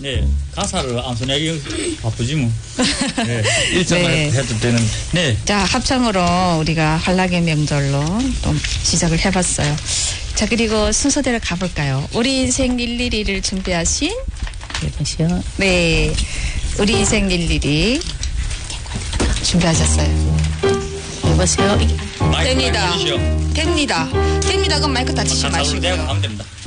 네, 가사를 안 손내기 바쁘지 뭐. 네, 일정을 네. 해도 되는. 네. 자, 합창으로 우리가 한락의 명절로 또 시작을 해봤어요. 자, 그리고 순서대로 가볼까요? 우리 인생 일일이를 준비하신 여보세요. 네, 우리 인생 일일이 준비하셨어요. 여보세요. 마이크 됩니다. 올리시오. 됩니다. 됩니다. 그럼 마이크 닫히지 가사로 마시고요. 내고 가면 됩니다.